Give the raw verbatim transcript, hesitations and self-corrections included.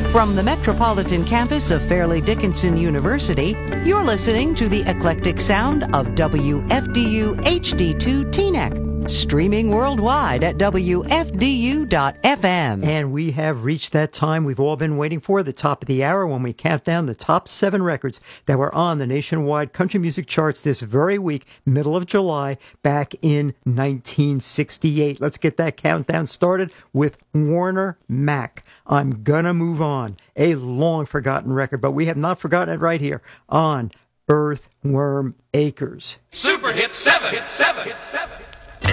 From the metropolitan campus of Fairleigh Dickinson University, you're listening to the eclectic sound of W F D U H D two Teaneck, streaming worldwide at W F D U dot F M. And we have reached that time we've all been waiting for, the top of the hour, when we count down the top seven records that were on the nationwide country music charts this very week, middle of July, back in nineteen sixty-eight. Let's get that countdown started with Warner Mac. I'm Gonna Move On, a long-forgotten record, but we have not forgotten it right here on Earthworm Acres. Super Hit seven, hit seven, hit seven.